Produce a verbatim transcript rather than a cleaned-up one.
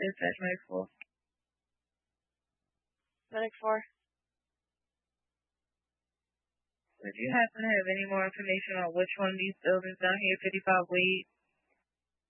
Dispatch Medic four. Medic four. Would you happen to have any more information on which one of these buildings down here, fifty-five Wade,